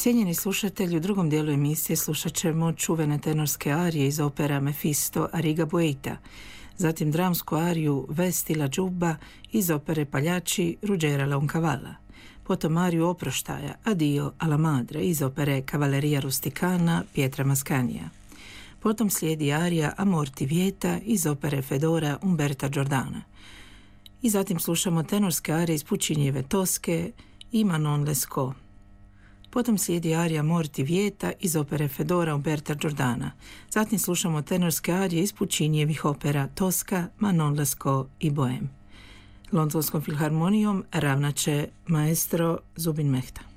Cijenjeni slušatelji, u drugom dijelu emisije slušat ćemo čuvene tenorske arije iz opera Mefisto Arriga Boita, zatim dramsku ariju Vesti la Giubba iz opere Pagliacci Ruggera Leoncavala, potom ariju oproštaja Addio alla Madre iz opere Cavalleria Rusticana Pietra Mascagnia. Potom slijedi arija Amorti Vieta iz opere Fedora Umberta Giordana. I zatim slušamo tenorske arije iz Puccinijeve Toske i Manon Lescaut. Potom slijedi arija Morti Vieta iz opere Fedora Umberta Giordana. Zatim slušamo tenorske arije iz Puccinijevih opera Toska, Manon Lescaut i Bohème. Londonskom filharmonijom ravnaće maestro Zubin Mehta.